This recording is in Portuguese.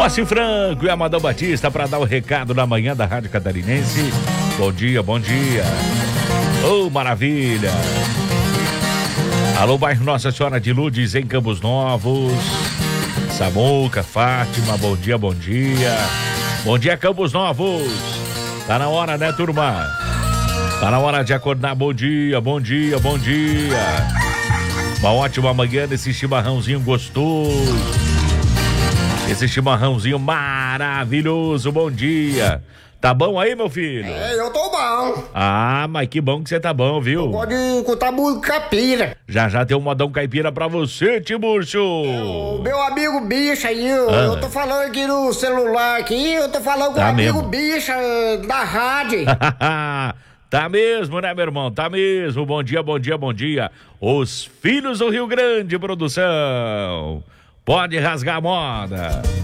Moacir Franco e Amadão Batista para dar o recado na manhã da Rádio Catarinense. Bom dia, bom dia. Oh, maravilha. Alô, bairro Nossa Senhora de Lourdes, em Campos Novos. Samuca, Fátima, bom dia, bom dia. Bom dia, Campos Novos. Tá na hora, né, turma? Tá na hora de acordar. Bom dia, bom dia, bom dia. Uma ótima manhã nesse chimarrãozinho gostoso. Esse chimarrãozinho maravilhoso. Bom dia. Tá bom aí, meu filho? Eu tô bom. Ah, mas que bom que você tá bom, viu? Pode escutar música caipira. Já tem um modão caipira pra você, Tiburcio. O meu amigo bicho aí, eu tô falando aqui no celular aqui, eu tô falando com o amigo bicho da rádio. Tá mesmo, né, meu irmão? Tá mesmo. Bom dia, bom dia, bom dia. Os filhos do Rio Grande, produção. Pode rasgar a moda.